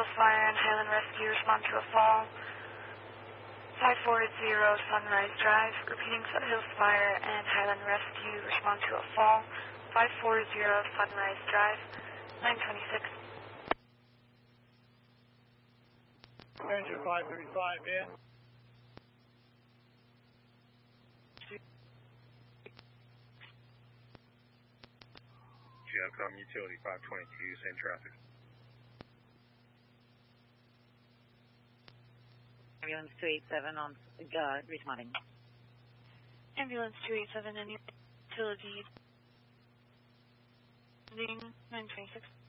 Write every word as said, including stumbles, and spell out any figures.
Hills Fire and Highland Rescue respond to a fall. five four zero Sunrise Drive. Repeating Foot Hills Fire and Highland Rescue respond to a fall. five four zero Sunrise Drive. nine twenty-six. Engine five thirty-five in. Viacom Utility five twenty-two, same traffic. Ambulance two eight seven on uh, responding. Ambulance two eight seven and Utility nine twenty-six.